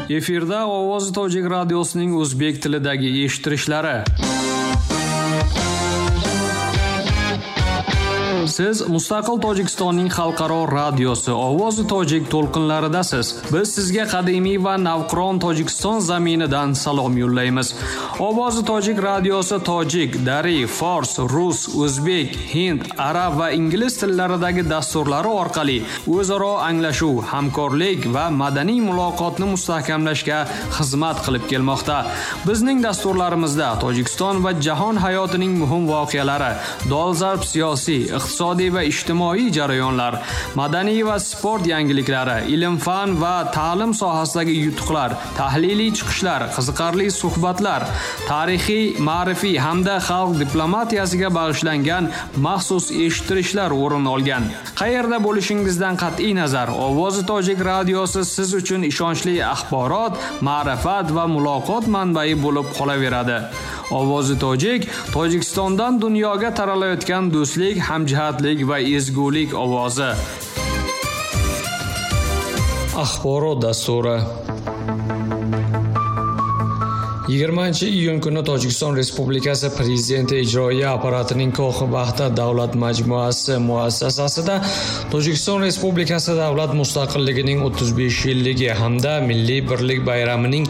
Efirda Ovozi Tojik radiosining o'zbek tilidagi eshittirishlari. Siz Mustaqil Tojikistonning xalqaro radiosi Ovozi Tojik to'lqinlaridasiz. Biz sizga qadimiy va navqiron Tojikiston zaminidan salom yo'llaymiz. Ovozi Tojik radiosi tojik, dari, fors, rus, o'zbek, hind, arab va ingliz tillaridagi dasturlari orqali o'zaro anglashuv, hamkorlik va madaniy muloqotni mustahkamlashga xizmat qilib kelmoqda. Bizning dasturlarimizda Tojikiston va jahon hayotining muhim voqealari, dolzarb siyosiy, iqtisodiy va ijtimoiy jarayonlar, madaniy va sport yangiliklari, ilm-fan va ta'lim sohasidagi yutuqlar, tahliliy chiqishlar, qiziqarli suhbatlar, tarixiy, ma'rifiy hamda xalq diplomatiyasiga bag'ishlangan maxsus eshittirishlar o'rin olgan. Qayerda bo'lishingizdan qat'iy nazar, Ovozi Tojik radiosi siz uchun ishonchli axborot, ma'rifat va muloqot manbai bo'lib qolaveradi. Ovozi Tojik Tojikistondan dunyoga taralayotgan do'stlik, hamjihatlik va ezgulik ovozi. Axborot dasturi. 20-iyun kuni Tojikiston Respublikasi Prezidenti ijroiya apparatining Ko'xi-Baxta davlat majmuasi muassasasida Tojikiston Respublikasi davlat mustaqilligining 35-yilligi hamda Milliy birlik bayramining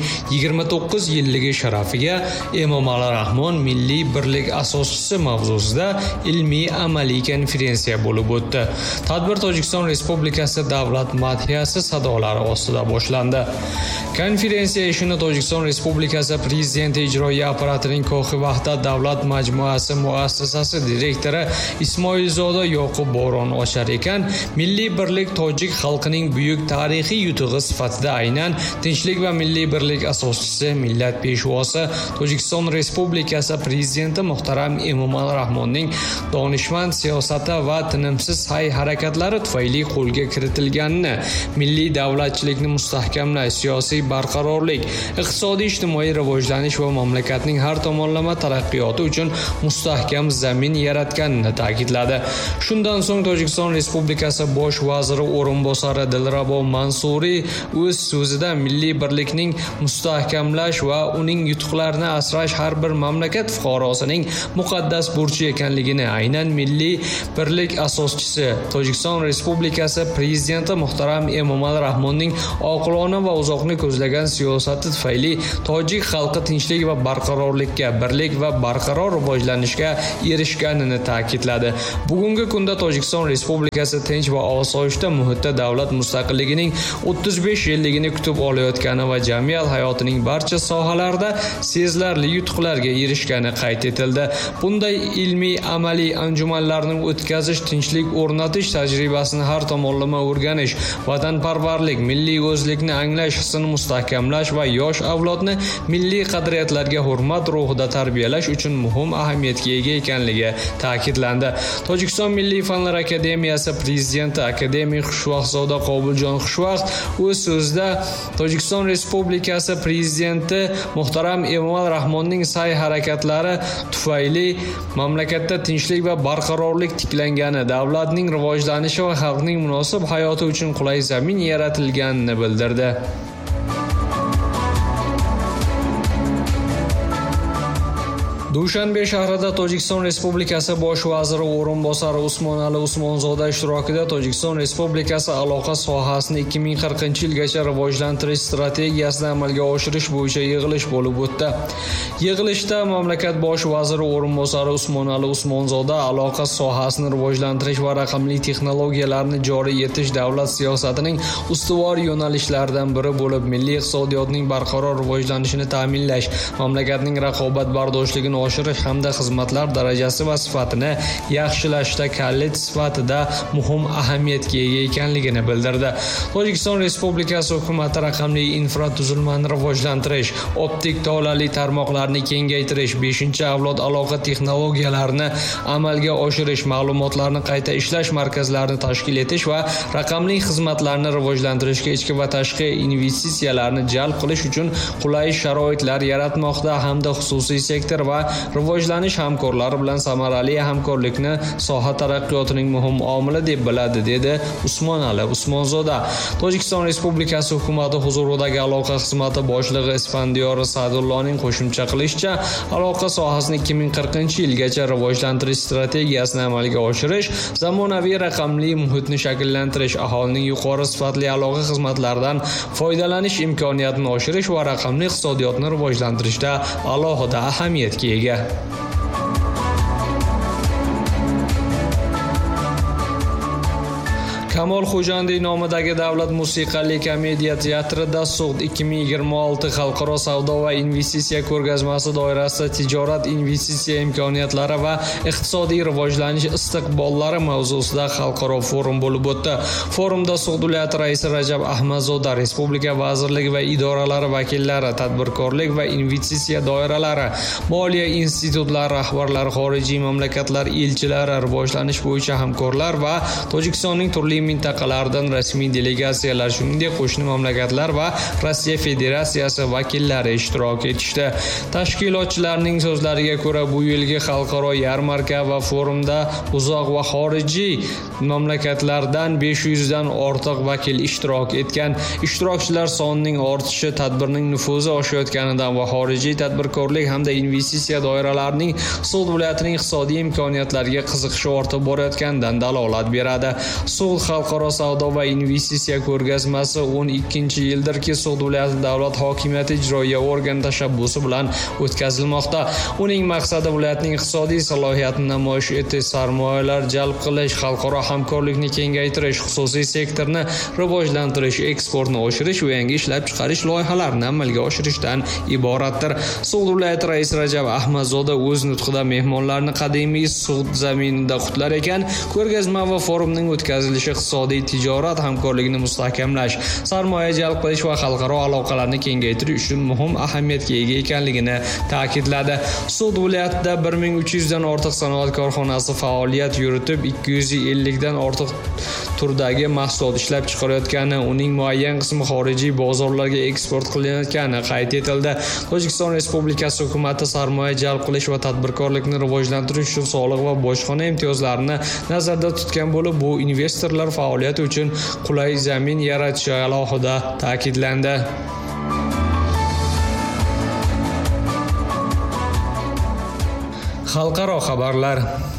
29 yilligi sharafiga Emomali Rahmon Milliy birlik asoschisi mavzusida ilmiy-amaliy konferensiya bo'lib o'tdi. Tadbir Tojikiston Respublikasi davlat madhiyasi sadolari ostida boshlandi. Konferensiya ishini Tojikiston Respublikasi Prezidenti ijroiya apparatining Ko'xi-Baxta davlat majmuasi muassasasi direktori Ismoilzoda Yoqub Bo'ron ochar ekan, milliy birlik tojik xalqining buyuk tarixiy yutug'i sifatida aynan tinchlik va milliy birlik asoschisi, millat peshvosi Tojikiston Respublikasi Prezidenti muhtaram Emomali Rahmonning donishmand siyosati va tinimsiz sa'y-harakatlari tufayli qo'lga kiritilganini, milliy davlatchilikni mustahkamlash, siyosiy barqarorlik, iqtisodiy-ijtimoiy rivojlanish va mamlakatning har tomonlama taraqqiyoti uchun mustahkam zamin yaratganini ta'kidladi. Shundan so'ng Tojikiston Respublikasi bosh vaziri o'rinbosari Dilrabo Mansuriy o'z so'zida milliy birlikning mustahkamlash va uning yutuqlarini asrash har bir mamlakat fuqarosining muqaddas burchi ekanligini, aynan milliy birlik asoschisi Tojikiston Respublikasi Prezidenti muhtaram Emomali Rahmonning oqilona va uzoqni ko'zlagan siyosati tufayli tojik xalqi tinchlik va barqarorlikka, birlik va barqaror rivojlanishga erishganini ta'kidladi. Bugungi kunda Tojikiston Respublikasi tinch va osoyishta muhitda davlat mustaqilligining 35 yilligini kutib olayotgani va jamiyat hayotining barcha sohalarida sezilarli yutuqlarga erishgani qayd etildi. Bunday ilmiy amaliy anjumanlarni o'tkazish, tinchlik o'rnatish tajribasini har tomonlama o'rganish, vatanparvarlik, milliy o'zlikni anglash hissini mustahkamlash va yosh avlodni milliy qadriyatlarga hurmat ruhida tarbiyalash uchun muhim ahamiyatga ega ekanligi ta'kidlandi. Tojikiston Milliy fanlar akademiyasi prezidenti akademik Xushvaqtzoda Qobuljon Xushvaqt o'z so'zida Tojikiston Respublikasi prezidenti muhtaram Emomali Rahmonning sa'y-harakatlari tufayli mamlakatda tinchlik va barqarorlik tiklangani, davlatning rivojlanishi va xalqning munosib hayoti uchun qulay zamin yaratilganini bildirdi. Dushanbe shahrida Tojikiston Respublikasi bosh vaziri o'rinbosari Usmonali Usmonzoda ishtirokida Tojikiston Respublikasi aloqa sohasini 2040-yilgacha rivojlantirish strategiyasini amalga oshirish bo'yicha yig'ilish bo'lib o'tdi. Yig'ilishda mamlakat bosh vaziri o'rinbosari Usmonali Usmonzoda aloqa sohasini rivojlantirish va raqamli texnologiyalarni joriy etish davlat siyosatining ustuvor yo'nalishlaridan biri bo'lib, milliy iqtisodiyotning barqaror rivojlanishini ta'minlash, mamlakatning raqobatbardoshligini oshirish hamda xizmatlar darajasi va sifatini yaxshilashda kallit sifatida muhim ahamiyatga ega ekanligini bildirdi. Tojikiston Respublikasi hukumati raqamli infratuzilmani rivojlantirish, optik tolali tarmoqlarni kengaytirish, 5-avlod aloqa texnologiyalarini amalga oshirish, ma'lumotlarni qayta ishlash markazlarini tashkil etish va raqamli xizmatlarni rivojlantirishga ichki va tashqi investitsiyalarni jalb qilish uchun qulay sharoitlar yaratmoqda hamda xususiy sektor va rivojlanish hamkorlari bilan samarali hamkorlikni soha taraqqiyotining muhim omili deb biladi, dedi Usmonali Usmonzoda. Tojikiston Respublikasi hukumati huzuridagi aloqa xizmati boshlig'i Isfandiyor Sa'dulloning qo'shimcha qilishicha, aloqa sohasini 2040-yilgacha rivojlantirish strategiyasini amalga oshirish, zamonaviy raqamli muhitni shakllantirish, aholining yuqori sifatli aloqa xizmatlaridan foydalanish imkoniyatini oshirish va raqamli iqtisodiyotni rivojlantirishda alohida ahamiyatga ega. Kamol Xo'jandiy nomidagi Davlat musiqali komediya teatrida Sug'd 2026 xalqaro savdo va investitsiya ko'rgazmasi doirasida tijorat, investitsiya imkoniyatlari va iqtisodiy rivojlanish istiqbollari mavzusida xalqaro forum bo'lib o'tdi. Forumda Sug'd viloyati raisi Rajab Ahmadzoda, respublika vazirligi va idoralari vakillari, tadbirkorlik va investitsiya doiralari, moliya institutlari rahbarlari, xorijiy mamlakatlar elchilari, rivojlanish bo'yicha hamkorlar va Tojikistonning turli mintaqalardan rasmiy delegatsiyalar, shuningdek qo'shni mamlakatlar va Rossiya Federatsiyasi vakillari ishtirok etishdi. Tashkilotchilarning so'zlariga ko'ra, bu yilgi xalqaro yarmarka va forumda uzoq va xorijiy mamlakatlardan 500 dan ortiq vakil ishtirok etgan. Ishtirokchilar sonining ortishi tadbirning nufuzi oshayotganidan va xorijiy tadbirkorlik hamda investitsiya doiralarining Sug'd viloyatining iqtisodiy imkoniyatlariga qiziqishi ortib borayotganidan dalolat beradi. Sug'd xalqaro savdo va investitsiya ko'rgazmasi 12-yildirki Sug'd viloyati davlat hokimiyati ijroiya organi tashabbusi bilan o'tkazilmoqda. Uning maqsadi viloyatning iqtisodiy salohiyatini namoyish etish, sarmoyalar jalb qilish, xalqaro hamkorlikni kengaytirish, xususiy sektorni rivojlantirish, eksportni oshirish va yangi ishlab chiqarish loyihalarini amalga oshirishdan iboratdir. Sug'd viloyati raisi Rajab Ahmadzoda o'z nutqida mehmonlarni qadimiy Sug'd zaminida qutlar ekan, ko'rgazma va forumning o'tkazilishi iqtisodiy tijorat hamkorligini mustahkamlash, sarmoya jalb qilish va xalqaro aloqalarni kengaytirish uchun muhim ahamiyatga ega ekanligini ta'kidladi. Sug'd viloyatida 1300 dan ortiq sanoat korxonasi faoliyat yuritib, 250 dan ortiq turdagi mahsulot ishlab chiqarayotgani, uning muayyan qismi xorijiy bozorlarga eksport qilinayotgani qayd etildi. Tojikiston Respublikasi hukumati sarmoya jalb qilish va tadbirkorlikni rivojlantirish uchun soliq va bojxona imtiyozlarini nazarda tutgan bo'lib, bu investorlar faoliyati uchun qulay zamin yaratishi alohida ta'kidlandi. Xalqaro xabarlar.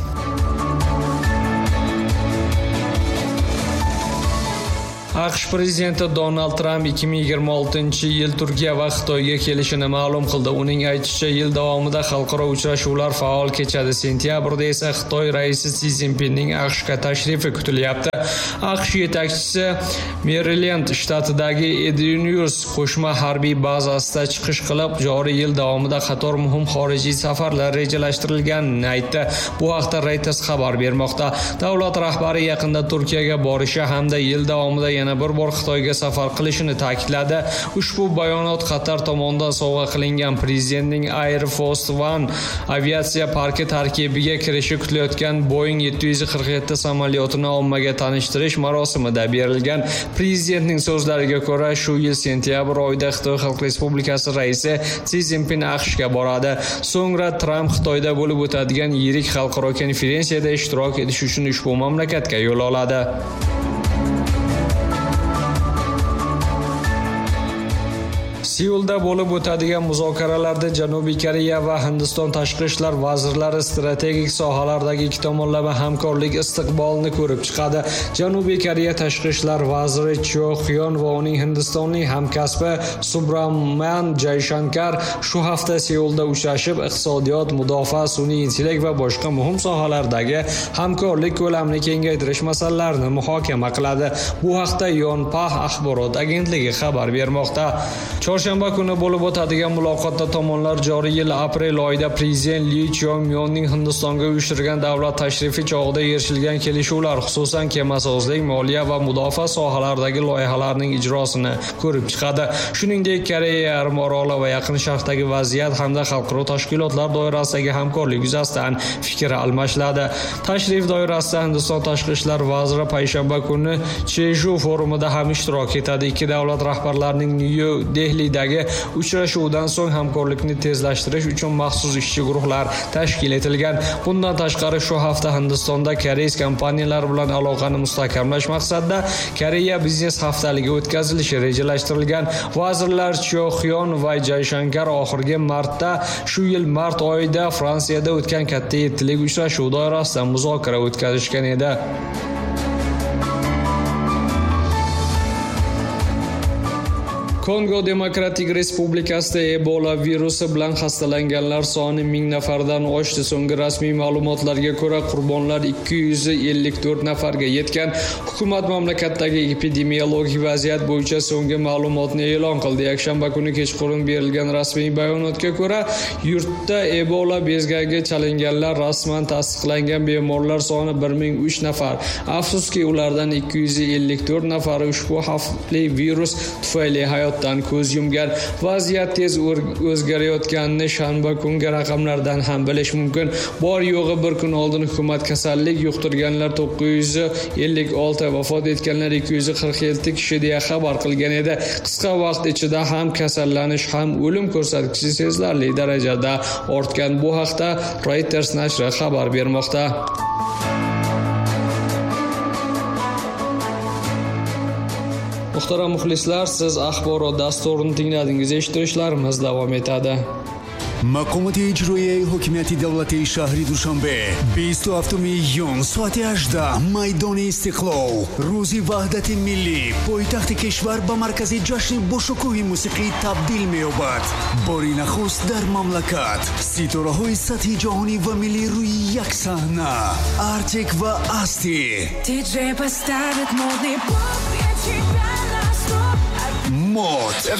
AQSh prezidenti Donald Tramp 2026-yil Turkiya va Xitoyga kelishini ma'lum qildi. Uning aytishicha, yil davomida xalqaro uchrashuvlar faol kechadi. Sentyabrda esa Xitoy raisi Si Szinpinning AQShga tashrifi kutilyapti. AQSh yetakchisi Merilend shtatidagi Edenius qo'shma harbiy bazasida chiqish qilib, joriy yil davomida qator muhim xorijiy safarlar rejalashtirilganini aytdi. Bu haqda Reuters xabar bermoqda. Davlat rahbari yaqinda Turkiyaga borishi hamda yil davomida yana bir bor Xitoyga safar qilishini ta'kidladi. Ushbu bayonot Qatar tomonidan sovg'a qilingan prezidentning Air Force One aviatsiya parki tarkibiga kirishi kutilayotgan Boeing 747 samolyotini ommaga tanishtirish marosimida berilgan. Prezidentning so'zlariga ko'ra, shu yil sentyabr oyida Xitoy Xalq Respublikasi raisi Si Szinpin AQShga boradi. So'ngra Tramp Xitoyda bo'lib o'tadigan yirik xalqaro konferensiyada ishtirok etish uchun ushbu mamlakatga yo'l oladi. Seulda bo'lib o'tadigan muzokaralarda Janubiy Koreya va Hindiston tashqi ishlar vazirlari strategik sohalardagi ikki tomonlama hamkorlik istiqbolini ko'rib chiqadi. Janubiy Koreya tashqi ishlar vaziri Cho Hyon va uning Hindistonning hamkasbi Subramanian Jayshankar shu hafta Seulda uchrashib, iqtisodiyot, mudofaa, sun'iy intellekt va boshqa muhim sohalardagi hamkorlik ko'lamini kengaytirish masalalarini muhokama qiladi. Bu haqda Yonhap axborot agentligi xabar bermoqda. Chorshanba kuni bo'lib o'tadigan muloqotda tomonlar joriy yil aprel oyida prezident Lee Chong-myonning Hindistonga uyushtirgan davlat tashrifi chog'ida erishilgan kelishuvlar, xususan kemasozlik, moliya va mudofaa sohalaridagi loyihalarning ijrosini ko'rib chiqadi. Shuningdek, Koreya yarim oroli va Yaqin Sharqdagi vaziyat hamda xalqaro tashkilotlar doirasidagi hamkorlik yuzasidan fikr almashiladi. Tashrif doirasida Hindiston tashqi ishlar vaziri payshanba kuni Cheju forumida ham ishtirok etadi. Ikki davlat rahbarlarining New Dehlida Dubaydagi uchrashuvdan so'ng hamkorlikni tezlashtirish uchun maxsus ishchi guruhlar tashkil etilgan. Bundan tashqari shu hafta Hindistonda koreys kompaniyalari bilan aloqani mustahkamlash maqsadida Koreya biznes haftaligi o'tkazilishi rejalashtirilgan. Vazirlar Chyo Hyon va Jayshankar oxirgi martda shu yil mart oyida Fransiyada o'tgan katta yettilik uchrashuv doirasida muzokara o'tkazishgan edi. Kongo Demokratik Respublikasida Ebola virusi bilan xastalanganlar soni 1000 nafardan oshdi. So'nggi rasmiy ma'lumotlarga ko'ra qurbonlar 254 nafarga yetgan. Hukumat mamlakatdagi epidemiologik vaziyat bo'yicha so'nggi ma'lumotni e'lon qildi. Yakshanba kuni kechqurun berilgan rasmiy bayonotga ko'ra, yurtda Ebola bezgagiga chalinganlar rasman tasdiqlangan bemorlar soni 1003 nafar. Afsuski, ulardan 254 nafari ushbu xavfli virus tufayli hayotdan ko'z yumgan. Vaziyat tez o'zgarayotganini shanba kungi raqamlardan ham bilish mumkin. Bor yo'g'i bir kun oldin hukumat kasallik yuqtirganlar 956, vafot etganlar 247 kishi deya xabar qilgan edi. Qisqa vaqt ichida ham kasallanish ham o'lim ko'rsatkichi sezilarli darajada ortgan. Bu haqda Reuters nashri xabar bermoqda. Muhtaram muxlislar, siz axborot dasturini tingladingiz. Eshittirishlarimiz davom etadi. مقامات اجرایی حکومت دولتی شهر دوشنبه 27 iyun ساعت 18 میدان استقلال روز وحدت ملی پایتخت کشور به مرکز جشن باشکوه موسیقی تبدیل می‌یابد. بار نخست در مملکت ستاره‌های سطح جهانی و ملی روی یک صحنه ارتک و استی DJ поставит модный поп, я тебя на стоп. مод